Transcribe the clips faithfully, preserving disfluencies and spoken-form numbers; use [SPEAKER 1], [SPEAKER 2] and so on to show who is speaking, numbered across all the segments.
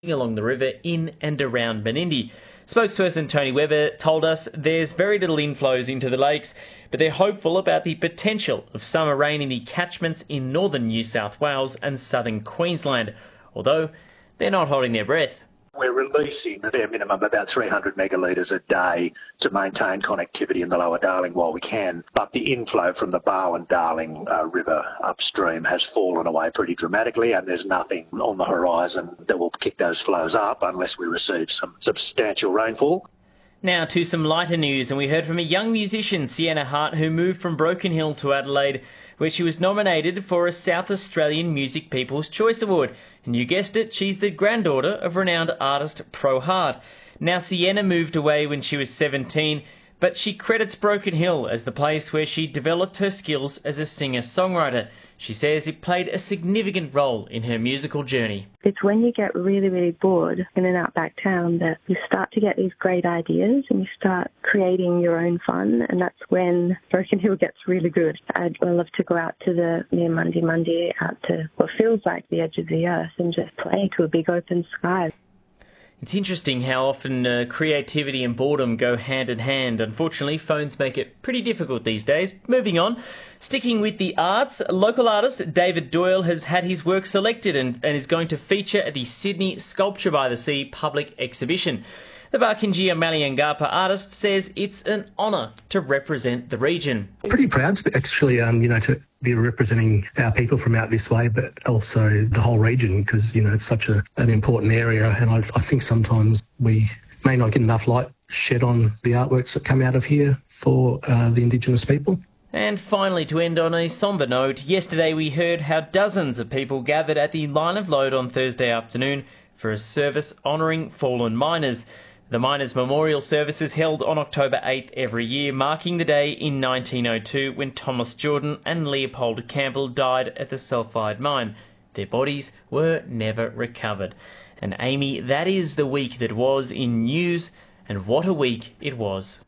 [SPEAKER 1] along the river in and around Menindee. Spokesperson Tony Webber told us there's very little inflows into the lakes, but they're hopeful about the potential of summer rain in the catchments in northern New South Wales and southern Queensland, although they're not holding their breath.
[SPEAKER 2] We're releasing at bare minimum about three hundred megalitres a day to maintain connectivity in the lower Darling while we can. But the inflow from the Barwon Darling uh, River upstream has fallen away pretty dramatically, and there's nothing on the horizon that will kick those flows up unless we receive some substantial rainfall.
[SPEAKER 1] Now to some lighter news, and we heard from a young musician, Sienna Hart, who moved from Broken Hill to Adelaide, where she was nominated for a South Australian Music People's Choice Award. And you guessed it, she's the granddaughter of renowned artist Pro Hart. Now, Sienna moved away when she was seventeen, but she credits Broken Hill as the place where she developed her skills as a singer-songwriter. She says it played a significant role in her musical journey.
[SPEAKER 3] It's when you get really, really bored in an outback town that you start to get these great ideas and you start creating your own fun, and that's when Broken Hill gets really good. I'd love to go out to the near Mundi Mundi, out to what feels like the edge of the earth, and just play to a big open sky.
[SPEAKER 1] It's interesting how often uh, creativity and boredom go hand in hand. Unfortunately, phones make it pretty difficult these days. Moving on, sticking with the arts, local artist David Doyle has had his work selected and, and is going to feature at the Sydney Sculpture by the Sea public exhibition. The Barkindji Maliangapa artist says it's an honour to represent the region.
[SPEAKER 4] Pretty proud to actually, um, you know, to be representing our people from out this way, but also the whole region, because, you know, it's such a, an important area. And I, I think sometimes we may not get enough light shed on the artworks that come out of here for uh, the Indigenous people.
[SPEAKER 1] And finally, to end on a sombre note, yesterday we heard how dozens of people gathered at the Line of Load on Thursday afternoon for a service honouring fallen miners. The Miners' Memorial Service is held on October eighth every year, marking the day in nineteen oh two when Thomas Jordan and Leopold Campbell died at the sulphide mine. Their bodies were never recovered. And Amy, that is the week that was in news, and what a week it was.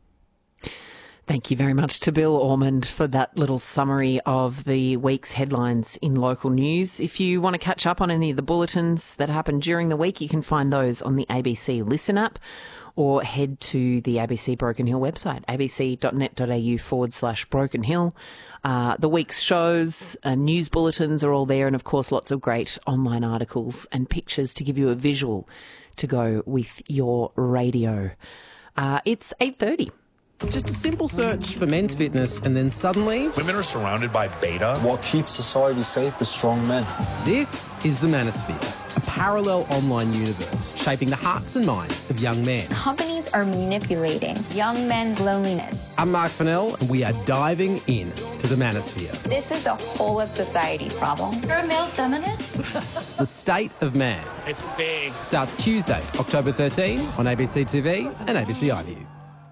[SPEAKER 5] Thank you very much to Bill Ormond for that little summary of the week's headlines in local news. If you want to catch up on any of the bulletins that happened during the week, you can find those on the A B C Listen app or head to the A B C Broken Hill website, abc.net.au forward slash Broken Hill. Uh, the week's shows, uh, news bulletins are all there, and of course lots of great online articles and pictures to give you a visual to go with your radio. Uh, it's eight thirty.
[SPEAKER 6] Just a simple search for men's fitness and then suddenly...
[SPEAKER 7] women are surrounded by beta.
[SPEAKER 8] What keeps society safe is strong men.
[SPEAKER 6] This is the Manosphere, a parallel online universe shaping the hearts and minds of young men.
[SPEAKER 9] Companies are manipulating young men's loneliness.
[SPEAKER 6] I'm Mark Fennell and we are diving in to the Manosphere.
[SPEAKER 9] This is a whole of society problem. You're a male feminist?
[SPEAKER 6] The State of Man.
[SPEAKER 7] It's big.
[SPEAKER 6] Starts Tuesday, October thirteenth on A B C T V and A B C iView.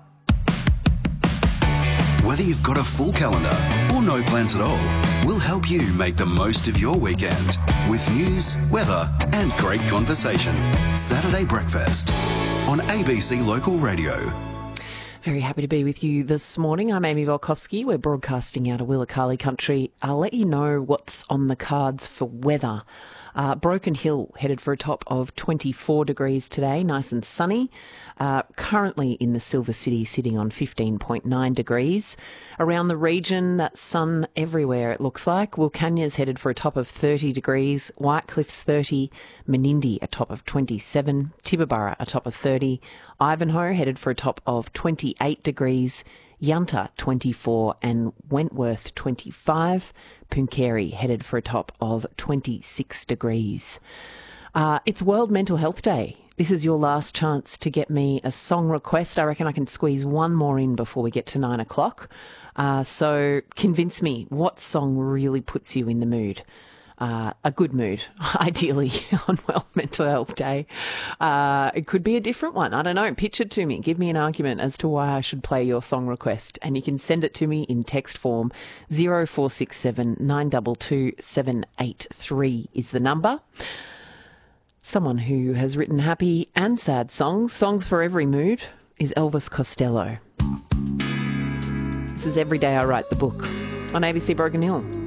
[SPEAKER 10] Whether you've got a full calendar or no plans at all, we'll help you make the most of your weekend with news, weather and great conversation. Saturday Breakfast on A B C Local Radio.
[SPEAKER 5] Very happy to be with you this morning. I'm Amy Volkovsky. We're broadcasting out of Willakali country. I'll let you know what's on the cards for weather. Uh, Broken Hill headed for a top of twenty-four degrees today, nice and sunny. Uh, currently in the Silver City, sitting on fifteen point nine degrees. Around the region, that sun everywhere, it looks like. Wilcanya's headed for a top of thirty degrees. Whitecliff's thirty. Menindee, a top of twenty-seven. Tibooburra, a top of thirty. Ivanhoe headed for a top of twenty-eight degrees. Yunta, twenty-four, and Wentworth, twenty-five. Pooncarie headed for a top of twenty-six degrees. Uh, it's World Mental Health Day. This is your last chance to get me a song request. I reckon I can squeeze one more in before we get to nine o'clock. Uh, so convince me, what song really puts you in the mood? Uh, a good mood, ideally, on World Mental Health Day. Uh, it could be a different one. I don't know. Pitch it to me. Give me an argument as to why I should play your song request. And you can send it to me in text form. zero four six seven nine two two seven eight three is the number. Someone who has written happy and sad songs, songs for every mood, is Elvis Costello. This is Every Day I Write the Book on A B C Broken Hill.